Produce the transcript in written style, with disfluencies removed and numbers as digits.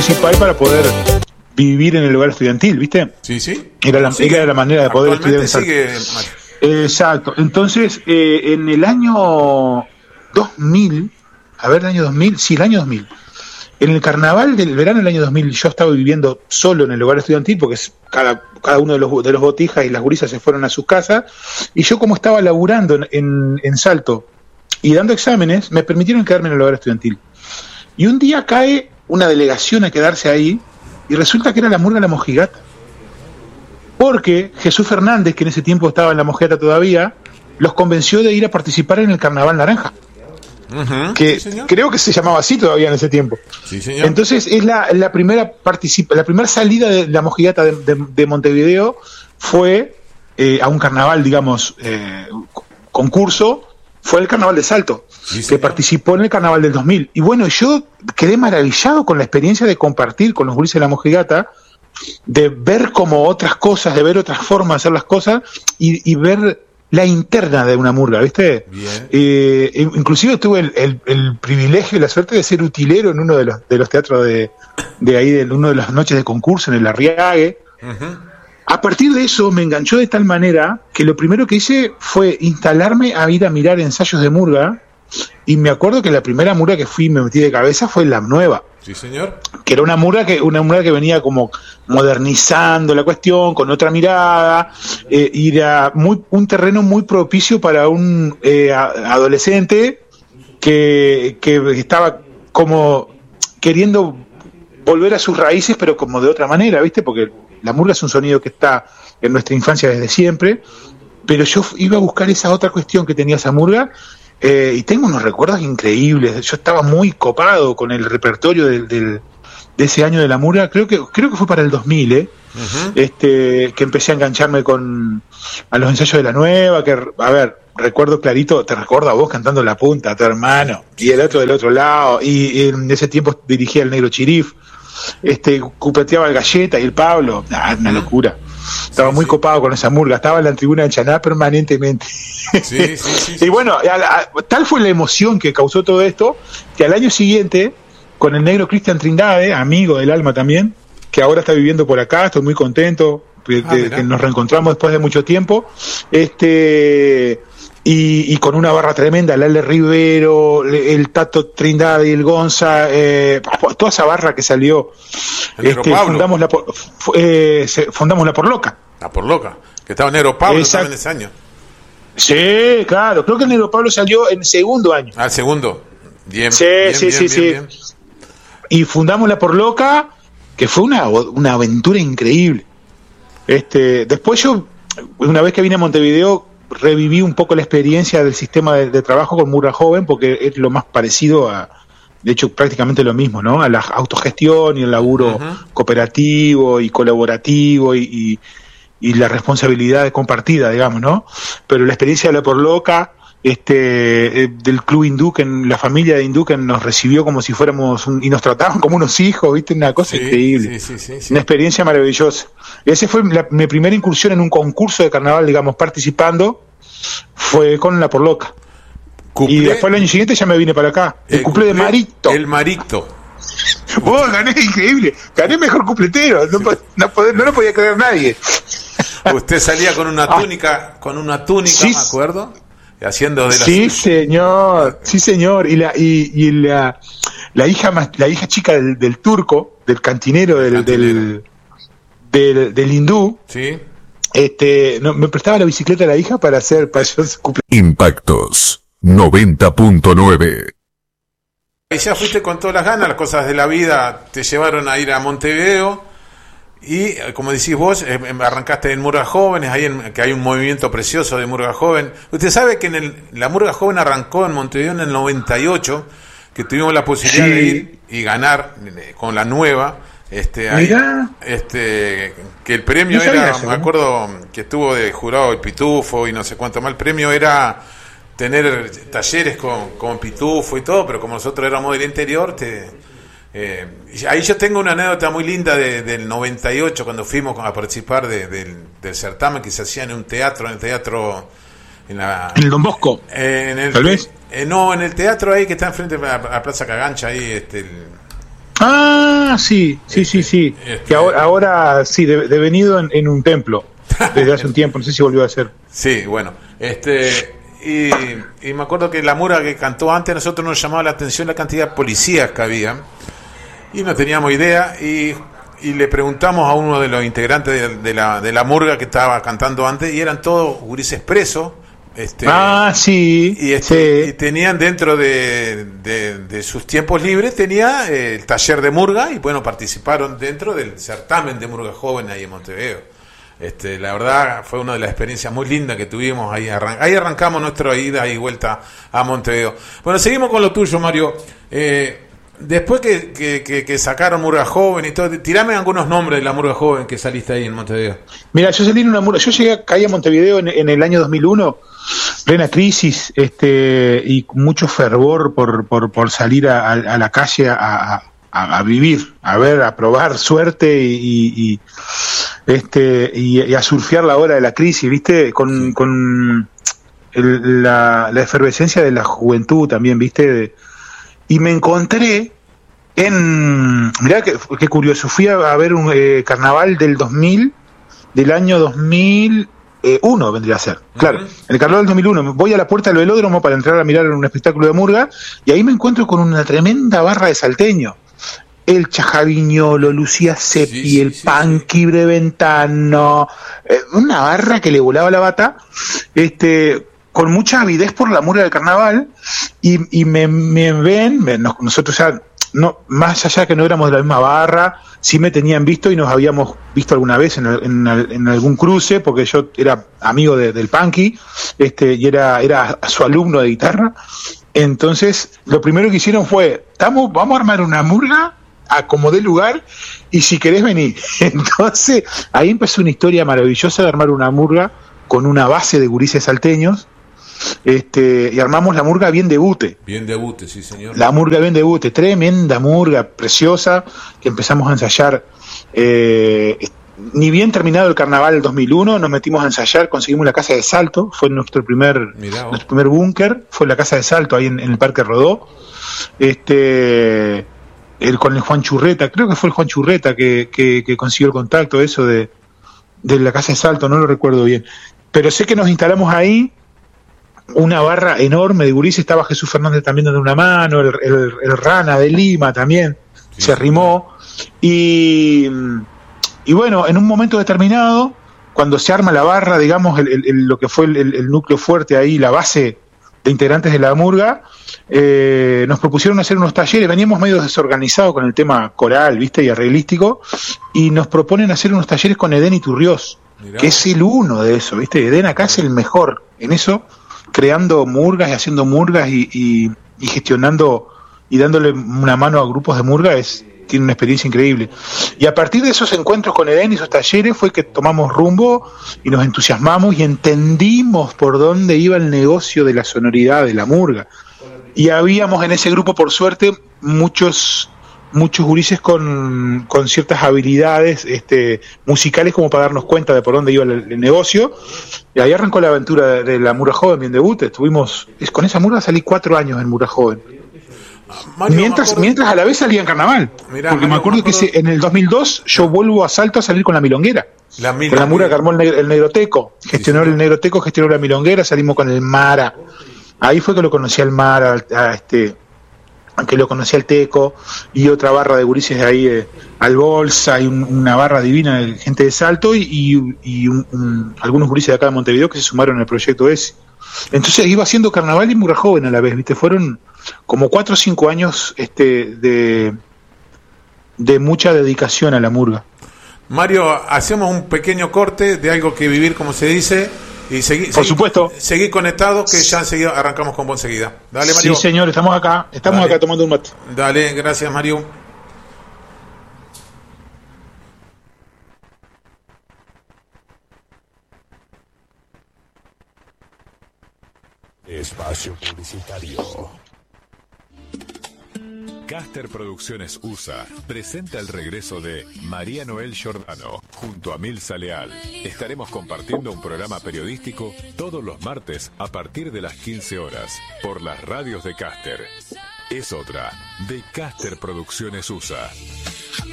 principal para poder vivir en el lugar estudiantil, ¿viste? Sí. Era la manera de poder estudiar en Salto. Exacto. Entonces, en el año 2000, el año 2000, sí, el año 2000, en el carnaval del verano del año 2000, yo estaba viviendo solo en el lugar estudiantil, porque cada uno de los botijas y las gurisas se fueron a sus casas, y yo, como estaba laburando en Salto y dando exámenes, me permitieron quedarme en el lugar estudiantil. Y un día cae una delegación a quedarse ahí, y resulta que era la murga La Mojigata. Porque Jesús Fernández, que en ese tiempo estaba en La Mojigata todavía, los convenció de ir a participar en el Carnaval Naranja. Uh-huh. Que sí, creo que se llamaba así todavía en ese tiempo. Sí, señor. Entonces es la primera salida de La Mojigata de Montevideo fue a un carnaval, digamos, concurso, fue el Carnaval de Salto, sí, que participó en el Carnaval del 2000. Y bueno, yo quedé maravillado con la experiencia de compartir con los gurises de La Mojigata, de ver como otras cosas, de ver otras formas de hacer las cosas y ver la interna de una murga, ¿viste? Inclusive tuve el privilegio y la suerte de ser utilero en uno de los teatros de ahí, de una de las noches de concurso en el Arriague. Uh-huh. A partir de eso me enganchó de tal manera que lo primero que hice fue instalarme a ir a mirar ensayos de murga, y me acuerdo que la primera murga que fui y me metí de cabeza fue La Nueva. Sí, señor. Que era una murga que venía como modernizando la cuestión, con otra mirada, y era un terreno muy propicio para un adolescente que estaba como queriendo volver a sus raíces, pero como de otra manera, ¿viste? Porque la murga es un sonido que está en nuestra infancia desde siempre, pero yo iba a buscar esa otra cuestión que tenía esa murga. Y tengo unos recuerdos increíbles. Yo estaba muy copado con el repertorio de ese año de la murga. Creo que fue para el 2000, uh-huh. Que empecé a engancharme a los ensayos de La Nueva. Que, a ver, recuerdo clarito, te recuerdo a vos cantando La Punta, a tu hermano, y el otro del otro lado. Y en ese tiempo dirigía el Negro Chirif. Cupeteaba el Galleta y el Pablo. Una locura. Estaba muy copado con esa murga, estaba en la tribuna de Chaná permanentemente. Sí. Y bueno, tal fue la emoción que causó todo esto, que al año siguiente, con el negro Cristian Trindade, amigo del alma también, que ahora está viviendo por acá, estoy muy contento que nos reencontramos después de mucho tiempo, y con una barra tremenda, el Ale Rivero, el Tato Trindade y el Gonza, toda esa barra que salió, fundamos la Por Loca. La Por Loca, que estaba Negro Pablo también ese año. Sí, claro, creo que el Negro Pablo salió en el segundo año. El segundo. Bien. Bien. Y fundamos la Por Loca, que fue una aventura increíble. Después yo, una vez que vine a Montevideo, reviví un poco la experiencia del sistema de trabajo con Murga Joven, porque es lo más parecido de hecho prácticamente lo mismo, ¿no? A la autogestión y el laburo uh-huh. cooperativo y colaborativo y la responsabilidad compartida, digamos, ¿no? Pero la experiencia de la Por Loca, del Club Induken, la familia de Induken nos recibió como si fuéramos y nos trataban como unos hijos, ¿viste? Una cosa increíble. Sí. Una experiencia maravillosa. Y esa fue mi primera incursión en un concurso de carnaval, digamos, participando, fue con la Por Loca. Y después el año siguiente ya me vine para acá. El cumple de Marito. El Marito. Vos gané increíble. Gané mejor cupletero. No lo podía creer nadie. Usted salía con una túnica, sí, me acuerdo, haciendo de la Sí, señor. Y la hija chica del turco, del cantinero, del hindú. Sí. Me prestaba la bicicleta a la hija para yo cumpleaños. Impactos 90.9. Y ya fuiste con todas las ganas, las cosas de la vida te llevaron a ir a Montevideo y, como decís vos, arrancaste en Murga Jóvenes, que hay un movimiento precioso de Murga Joven. Usted sabe que la Murga Joven arrancó en Montevideo en el 98, que tuvimos la posibilidad de ir y ganar con La Nueva. Que el premio era, me acuerdo que estuvo de jurado el Pitufo y no sé cuánto más. El premio era tener talleres con Pitufo y todo, pero como nosotros éramos del interior, ahí yo tengo una anécdota muy linda del 98, cuando fuimos a participar del certamen que se hacía en el teatro en el Don Bosco, tal vez. No, en el teatro ahí que está enfrente a Plaza Cagancha, ahí Sí. Que ahora sí, devenido en un templo desde hace un tiempo, no sé si volvió a ser. Sí, bueno, y me acuerdo que la murga que cantó antes, a nosotros nos llamaba la atención la cantidad de policías que había, y no teníamos idea, y le preguntamos a uno de los integrantes de la murga que estaba cantando antes, y eran todos gurises presos. Sí. Y tenían dentro de sus tiempos libres, tenía el taller de murga, y bueno, participaron dentro del certamen de murga joven ahí en Montevideo. La verdad fue una de las experiencias muy lindas que tuvimos ahí. Ahí arrancamos nuestra ida y vuelta a Montevideo. Bueno, seguimos con lo tuyo, Mario. Después que sacaron murga joven y todo, tirame algunos nombres de la murga joven que saliste ahí en Montevideo. Mira, yo salí en una murga, caí a Montevideo en el año 2001, plena crisis, y mucho fervor por salir a la calle a vivir, a ver, a probar suerte y a surfear la ola de la crisis, ¿viste? Con la efervescencia de la juventud también, ¿viste? Y me encontré mirá qué curioso, fui a ver un carnaval del año 2001 vendría a ser, claro, el carnaval del 2001, voy a la puerta del velódromo para entrar a mirar un espectáculo de murga, y ahí me encuentro con una tremenda barra de salteños. El Chajaviñolo, Lucía Seppi, el Panqui Breventano, una barra que le volaba la bata, con mucha avidez por la murga del carnaval, y me ven, nosotros ya, no, más allá que no éramos de la misma barra, sí me tenían visto y nos habíamos visto alguna vez en algún cruce, porque yo era amigo del Panqui, y era su alumno de guitarra. Entonces, lo primero que hicieron fue, vamos a armar una murga, acomodé lugar, y si querés venir. Entonces, ahí empezó una historia maravillosa de armar una murga con una base de gurises salteños, y armamos la murga Bien Debute. Bien Debute, sí señor. La murga Bien Debute, tremenda murga, preciosa, que empezamos a ensayar, ni bien terminado el carnaval del 2001, nos metimos a ensayar, conseguimos la casa de Salto, fue nuestro primer búnker, fue la casa de Salto ahí en el Parque Rodó, con el Juan Churreta, creo que fue el Juan Churreta que consiguió el contacto, eso de la casa de Salto, no lo recuerdo bien, pero sé que nos instalamos ahí, una barra enorme de gurises, estaba Jesús Fernández también dando una mano, el Rana de Lima también, se arrimó, y bueno, en un momento determinado, cuando se arma la barra, digamos, lo que fue el núcleo fuerte ahí, la base de integrantes de la murga, nos propusieron hacer unos talleres, veníamos medio desorganizados con el tema coral, ¿viste? Y arreglístico, y nos proponen hacer unos talleres con Edén Iturriós, que es el uno de eso, ¿viste? Edén acá es el mejor en eso, creando murgas y haciendo murgas y gestionando y dándole una mano a grupos de murga, tiene una experiencia increíble. Y a partir de esos encuentros con Edén y esos talleres fue que tomamos rumbo y nos entusiasmamos y entendimos por dónde iba el negocio de la sonoridad de la murga. Y habíamos en ese grupo, por suerte, muchos gurises con ciertas habilidades musicales como para darnos cuenta de por dónde iba el negocio, y ahí arrancó la aventura de la murga joven Bien Debute. Con esa murga salí 4 años en murga joven. Mario, mientras a la vez salía en carnaval. Mirá, porque Mario, me acuerdo que en el 2002 yo vuelvo a Salto a salir con la milonguera, con la murga que armó el Negroteco, gestionó el Negroteco, gestionó la milonguera, salimos con el Mara. Ahí fue que lo conocí al Mara, que lo conocí al Teco, y otra barra de gurises de ahí, al Bolsa, y una barra divina de gente de Salto, y algunos gurises de acá de Montevideo que se sumaron al proyecto ese. Entonces iba haciendo carnaval y murga joven a la vez, ¿viste? Fueron como 4 o 5 años de mucha dedicación a la murga. Mario, hacemos un pequeño corte de algo que vivir, como se dice, y por supuesto, seguir conectado, que ya enseguida arrancamos con vos enseguida. Dale, Mario. Sí, señor, estamos acá tomando un mate. Dale, gracias, Mario. Espacio publicitario. Caster Producciones USA presenta el regreso de María Noel Giordano junto a Milza Leal. Estaremos compartiendo un programa periodístico todos los martes a partir de las 15 horas por las radios de Caster. Es otra de Caster Producciones USA.